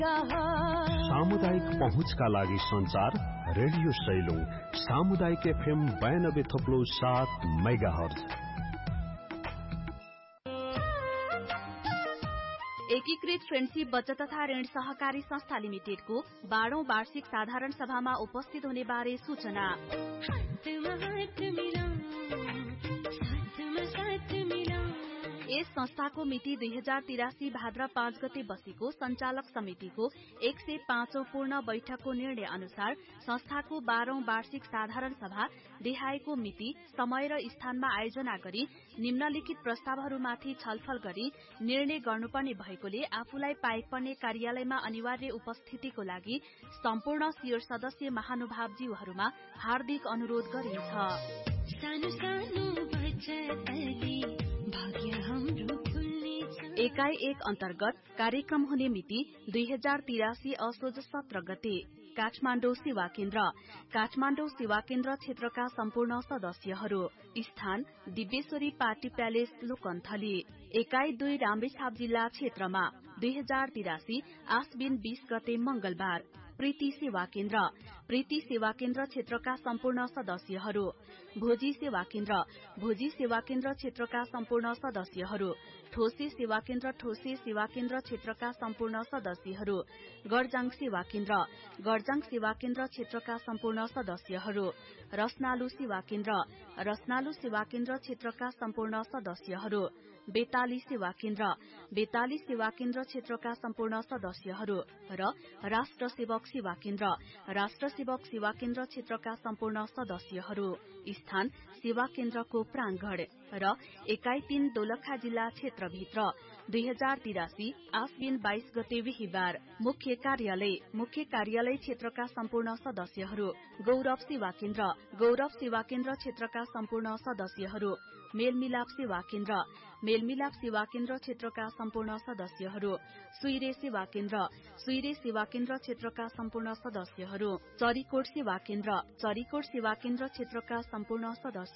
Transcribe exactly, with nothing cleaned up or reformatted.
सामुदायिक पहुँचका लागि संचार रेडियो सैलुङ सामुदायिक एफएम बयानब्बे थप्लो सात मेगा हर्ज। एकीकृत फ्रेन्डशिप बचत तथा ऋण सहकारी संस्था लिमिटेडको बाह्रौं वार्षिक साधारण सभामा उपस्थित हुने बारे सूचना। यस संस्थाको मिति दुई हजार तिरासी भाद्र पाँच गते बसेको संचालक समितिको एक सय पाँचौं पूर्ण बैठकको निर्णय अनुसार संस्थाको बाह्रौं वार्षिक साधारण सभा देहाएको मिति, समय र स्थानमा आयोजना गरी निम्नलिखित प्रस्तावहरूमाथि छलफल गरी निर्णय गर्नुपर्ने भएकोले आफूलाई पाएक पर्ने कार्यालयमा अनिवार्य उपस्थितिको लागि सम्पूर्ण शिर सदस्य महानुभावज्यूहरूमा हार्दिक अनुरोध गरिन्छ। सानो सानो एकाइ एक अन्तर्गत कार्यक्रम हुने मिति दुई हजार तिरासी असोज सत्र गते। काठमाडौँ सेवा केन्द्र। काठमाडौँ सेवा केन्द्र क्षेत्रका सम्पूर्ण सदस्यहरू। स्थान दिव्येश्वरी पार्टी प्यालेस लोकन्थली। एकाइ दुई रामेछाप जिल्ला क्षेत्रमा दुई हजार तिरासी आश्विन बीस गते मंगलबार। प्रीति सेवा केन्द्र। प्रीति सेवा केन्द्र क्षेत्रका सम्पूर्ण सदस्यहरू। भोजी सेवा केन्द्र। भोजी सेवा केन्द्र क्षेत्रका सम्पूर्ण सदस्यहरू। ठोसे सेवा केन्द्र। ठोसे सेवा केन्द्र क्षेत्रका सम्पूर्ण सदस्यहरू। गरजाङ सेवा केन्द्र। गरजाङ सेवा केन्द्र क्षेत्रका सम्पूर्ण सदस्यहरू। रसनालु सेवा केन्द्र। रसनालु सेवा केन्द्र क्षेत्रका सम्पूर्ण सदस्यहरू। बेताली सेवा केन्द्र। बेताली सेवा केन्द्र क्षेत्रका सम्पूर्ण सदस्यहरू र राष्ट्र सेवक सेवा केन्द्र। राष्ट्र सेवक सेवा केन्द्र क्षेत्रका सम्पूर्ण सदस्यहरू। स्थान सेवा केन्द्रको प्रांगण र एकाइ तीन दोलखा जिल्ला क्षेत्रभित्र दुई हजार तिरासी आश्विन बाइस गते बिहिबार। मुख्य कार्यालय। मुख्य कार्यालय क्षेत्रका सम्पूर्ण सदस्यहरू। गौरव सेवा केन्द्र। गौरव सेवा केन्द्र क्षेत्रका सम्पूर्ण सदस्यहरू। मेलमिलाप सेवा केन्द्र। मेलमिलाप सेवा केन्द्र क्षेत्रका सम्पूर्ण सदस्यहरू। सुइरे सेवा केन्द्र। सुइरे सेवा केन्द्र क्षेत्रका सम्पूर्ण सदस्यहरू। चरीकोट सेवा केन्द्र। चरीकोट सेवा केन्द्र क्षेत्रका सम्पूर्ण सदस्य